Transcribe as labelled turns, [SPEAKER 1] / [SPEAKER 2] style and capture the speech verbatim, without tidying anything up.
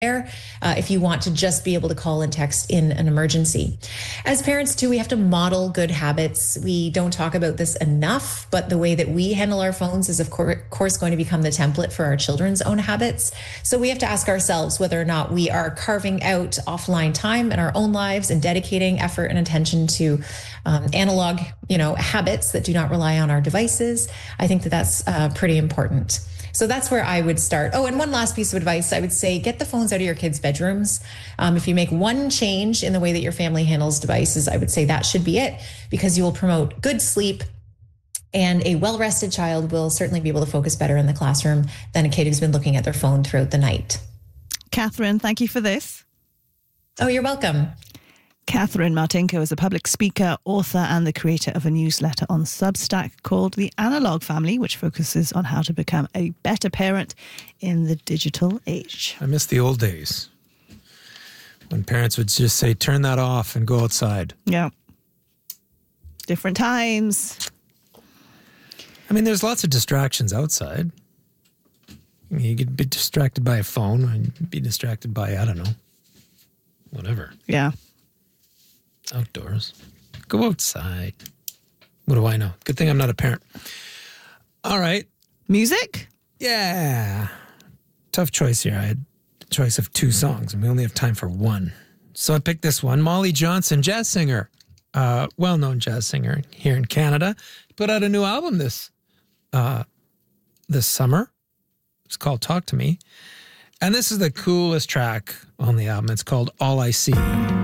[SPEAKER 1] Uh, if you want to just be able to call and text in an emergency. As parents, too, we have to model good habits. We don't talk about this enough, but the way that we handle our phones is, of course, going to become the template for our children's own habits. So we have to ask ourselves whether or not we are carving out offline time in our own lives and dedicating effort and attention to um, analog, you know, habits that do not rely on our devices. I think that that's uh, pretty important. So that's where I would start. Oh, and one last piece of advice, I would say get the phones out of your kids' bedrooms. Um, if you make one change in the way that your family handles devices, I would say that should be it, because you will promote good sleep, and a well-rested child will certainly be able to focus better in the classroom than a kid who's been looking at their phone throughout the night.
[SPEAKER 2] Catherine, thank you for this.
[SPEAKER 1] Oh, you're welcome.
[SPEAKER 2] Catherine Martinko is a public speaker, author and the creator of a newsletter on Substack called The Analog Family, which focuses on how to become a better parent in the digital age.
[SPEAKER 3] I miss the old days when parents would just say, turn that off and go outside.
[SPEAKER 2] Yeah. Different times.
[SPEAKER 3] I mean, there's lots of distractions outside. You could be distracted by a phone and be distracted by, I don't know, whatever.
[SPEAKER 2] Yeah.
[SPEAKER 3] Outdoors. Go outside. What do I know? Good thing I'm not a parent. All right.
[SPEAKER 2] Music?
[SPEAKER 3] Yeah. Tough choice here. I had a choice of two songs, and we only have time for one. So I picked this one. Molly Johnson, jazz singer, uh, well-known jazz singer here in Canada, put out a new album this uh, this summer. It's called Talk to Me. And this is the coolest track on the album. It's called All I See.